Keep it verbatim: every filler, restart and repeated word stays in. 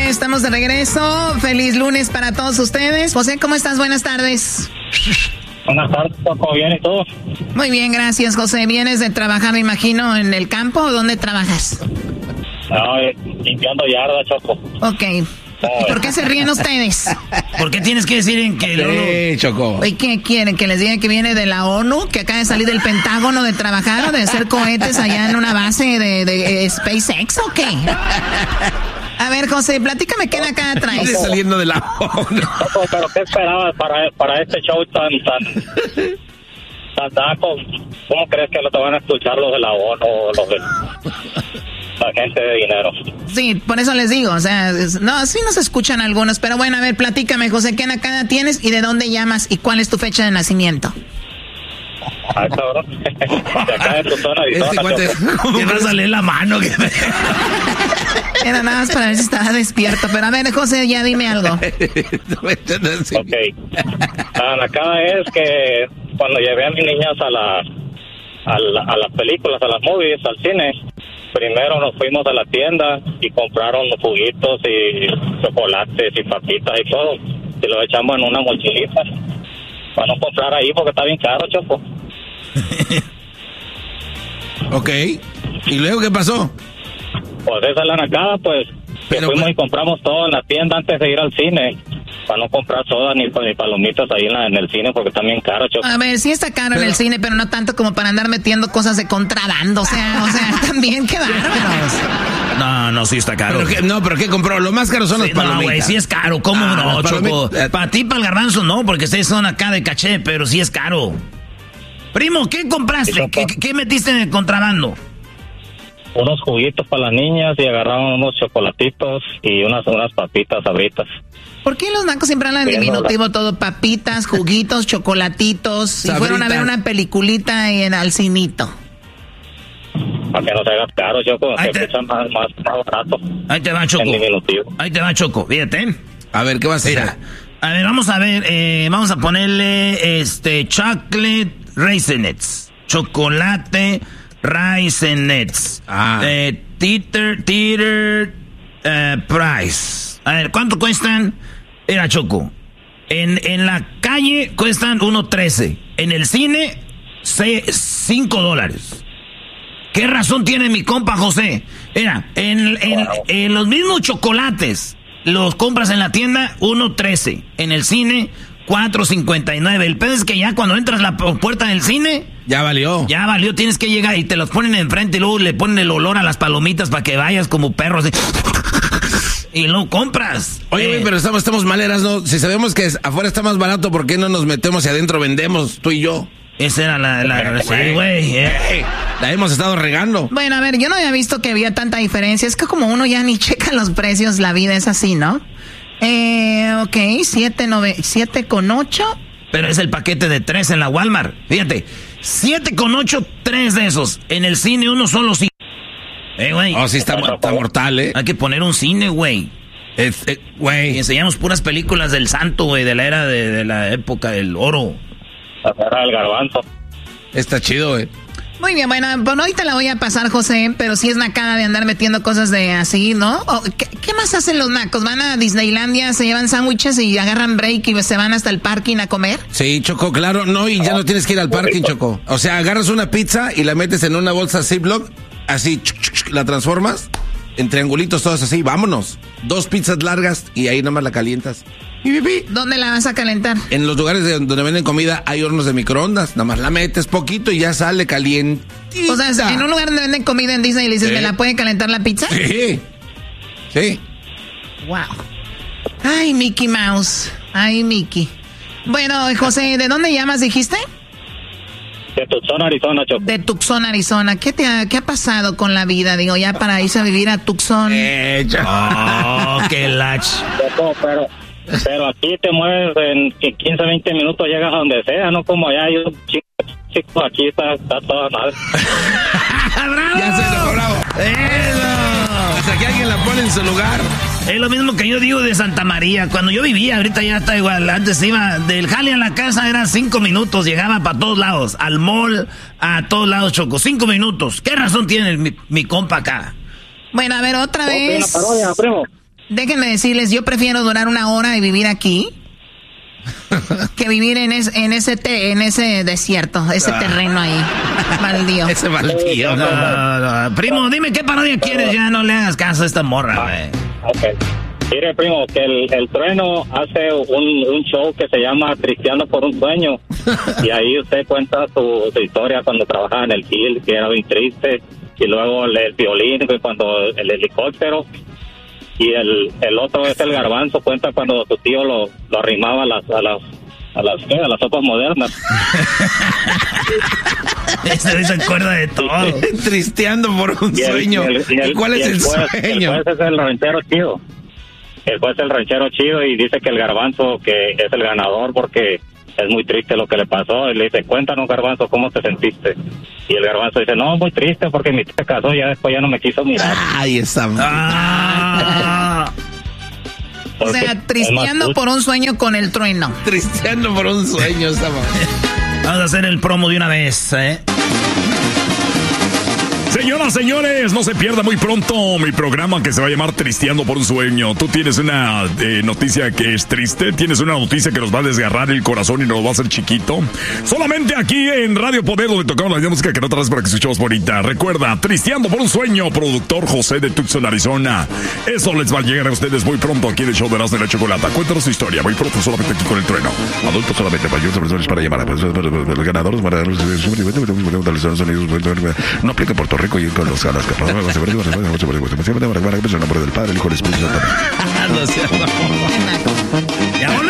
estamos de regreso. Feliz lunes para todos ustedes. José, ¿cómo estás? Buenas tardes. Buenas tardes, ¿cómo bien y todo? Muy bien, gracias, José. ¿Vienes de trabajar, me imagino, en el campo o dónde trabajas? No, limpiando yarda, Choco. Ok. ¿Y por qué se ríen ustedes? ¿Por qué tienes que decir en que Sí, Choco. Oye, ¿qué quieren? ¿Que les diga que viene de la ONU? ¿Que acaba de salir del Pentágono de trabajar o de hacer cohetes allá en una base de, de, de SpaceX o qué? A ver, José, platícame qué de acá traes. Estoy saliendo de la ONU. Choco, pero ¿qué esperabas para, para este show tan, tan, tan naco? ¿Cómo crees que no te van a escuchar los de la ONU o los de la gente de dinero? Sí, por eso les digo, o sea, es, no, sí nos escuchan algunos, pero bueno, a ver, platícame, José, ¿qué nakada tienes y de dónde llamas y cuál es tu fecha de nacimiento? Ah, cabrón. De acá de Tucson, Arizona, Choco. ¿Te vas a leer la mano? Era nada más para ver si estaba despierto, pero a ver, José, ya dime algo. Ok. La nakada es que cuando llevé a mis niñas a, la, a, la, a las películas, a las movies, al cine, primero nos fuimos a la tienda y compraron los juguitos y chocolates y papitas y todo. Y lo echamos en una mochilita para no comprar ahí porque está bien caro, Choco. Ok. ¿Y luego qué pasó? Pues esa es la nakada, pues. Que Pero, fuimos pues, y compramos todo en la tienda antes de ir al cine. Para no comprar soda ni, ni palomitas ahí en, la, en el cine porque está bien caro, Choco. A ver, sí está caro Pero- en el cine, pero no tanto como para andar metiendo cosas de contrabando, o sea, o sea, también qué bárbaros. No, no, sí está caro. ¿Pero qué? No, pero ¿qué compró? Lo más caro son Sí, las palomitas. no, güey, sí es caro. ¿Cómo Ah, no, las Choco? palomitas. Para ti, para el garbanzo, no, porque ustedes son acá de caché, pero sí es caro. Primo, ¿qué compraste? ¿Qué, qué- qué metiste en el contrabando? Unos juguitos para las niñas y agarraron unos chocolatitos y unas, unas papitas sabritas. ¿Por qué los nacos siempre hablan en Bien, diminutivo todo? Papitas, juguitos, chocolatitos, y Sabritas. fueron a ver una peliculita en al cinito. Para que no se haga caro, Choco. Ahí Se te- escucha más, más, más barato. Ahí te va, Choco. En diminutivo. Ahí te va, Choco. Fíjate. A ver, ¿qué vas a hacer? Mira. A ver, vamos a ver. Eh, vamos a ponerle este chocolate raisinets. Chocolate raisinets. Ah. Eh, teeter, teeter, eh, price. A ver, ¿cuánto cuestan? Era Choco. En, en la calle cuestan uno trece. En el cine, cinco dólares. ¿Qué razón tiene mi compa José? Era, en, en, en los mismos chocolates, los compras en la tienda, uno trece. En el cine, cuatro cincuenta y nueve. El pedo es que ya cuando entras a la puerta del cine, Ya valió. ya valió, tienes que llegar y te los ponen enfrente y luego le ponen el olor a las palomitas para que vayas como perro así. Y lo compras. Oye, Eh, güey, pero estamos, estamos maleras, ¿no? Si sabemos que es- afuera está más barato, ¿por qué no nos metemos y adentro vendemos, tú y yo? Esa era la... la, sí, güey. eh. Ey, la hemos estado regando. Bueno, a ver, yo no había visto que había tanta diferencia. Es que como uno ya ni checa los precios, la vida es así, ¿no? Eh, ok, siete, nove, siete con ocho. Pero es el paquete de tres en la Walmart. Fíjate, siete con ocho, tres de esos. En el cine uno solo sí. Eh, güey. Oh, sí, está, está mortal, ¿eh? Hay que poner un cine, güey. Es- eh, Y Güey. enseñamos puras películas del santo, güey, de la era de, de la época del oro. La cara del garbanzo. Está chido, güey. Muy bien, bueno, bueno, ahorita la voy a pasar, José, pero sí es nacada de andar metiendo cosas de así, ¿no? O, ¿qué, qué más hacen los nacos? ¿Van a Disneylandia, se llevan sándwiches y agarran break y se van hasta el parking a comer? Sí, Choco, claro. No, y ya no tienes que ir al parking, Choco. O sea, agarras una pizza y la metes en una bolsa Ziploc, así, chuc, chuc, chuc, la transformas en triangulitos todos así, vámonos. Dos pizzas largas y ahí nada más la calientas. Y, pi, pi. ¿Dónde la vas a calentar? En los lugares de donde venden comida hay hornos de microondas. Nada más la metes poquito y ya sale caliente. O sea, en un lugar donde venden comida en Disney y le dices, Sí. ¿me la puede calentar la pizza? Sí. Sí. Wow. Ay, Mickey Mouse. Ay, Mickey. Bueno, José, ¿de dónde llamas, dijiste? De Tucson, Arizona, Choco. De Tucson, Arizona. ¿Qué te ha, qué ha pasado con la vida? Digo, ya para irse a vivir a Tucson. Eh, Choco. Oh, qué lach. Choco, pero, pero aquí te mueves en quince, veinte minutos, llegas a donde sea, no como allá. Yo, chico, chico, aquí está, está toda madre. Ya se lo bravo. Hasta que alguien la pone en su lugar. Es lo mismo que yo digo de Santa María. Cuando yo vivía, ahorita ya está igual. Antes iba del jale a la casa, eran cinco minutos. Llegaba para todos lados. Al mall, a todos lados, Choco. Cinco minutos. ¿Qué razón tiene mi, mi compa acá? Bueno, a ver, otra Ok, una vez. parodia, primo. Déjenme decirles, yo prefiero durar una hora y vivir aquí que vivir en, es, en, ese te, en ese desierto, ese ah. terreno ahí, baldío. Ese baldío. No, no, no. Primo, dime qué parodia quieres, ya no le hagas caso a esta morra, güey. Ok. Mire, primo, que el, el Trueno hace un, un show que se llama Tristeando por un Sueño. Y ahí usted cuenta su, su historia cuando trabajaba en el Gil, que era muy triste. Y luego el, el violín, cuando el helicóptero. Y el, el otro es el Garbanzo, cuenta cuando su tío lo, lo arrimaba a las a las a las, ¿qué? A las sopas modernas. Ese se acuerda de todo. Tristeando por un y el, sueño. Y, el, y, el, ¿Y cuál es el, el juez, sueño? El juez es el ranchero chido. El juez es el ranchero chido y dice que el Garbanzo que es el ganador porque es muy triste lo que le pasó. Y le dice, cuéntanos, Garbanzo, ¿cómo te sentiste? Y el Garbanzo dice, no, muy triste porque mi tía se casó y ya después ya no me quiso mirar. Ahí está. Ah. O sea, tristeando por un sueño con el Trueno. Tristeando por un sueño, estamos. Vamos a hacer el promo de una vez, ¿eh? Señoras, señores, no se pierda muy pronto mi programa que se va a llamar Tristeando por un Sueño. Tú tienes una eh, noticia que es triste, tienes una noticia que nos va a desgarrar el corazón y nos va a hacer chiquito. Solamente aquí en Radio Poder, donde tocamos la misma música que no otra vez para que escuchemos bonita. Recuerda, Tristeando por un Sueño, productor José de Tucson, Arizona. Eso les va a llegar a ustedes muy pronto aquí en el show de Erasmo y la Chocolata. Cuéntanos tu historia, muy pronto solamente aquí con el Trueno. Adultos solamente, mayores para llamar a los ganadores, no aplica Puerto Rico y con los ganas que el nombre del Padre, el Hijo y el Espíritu Santo. ¡Ya volvemos!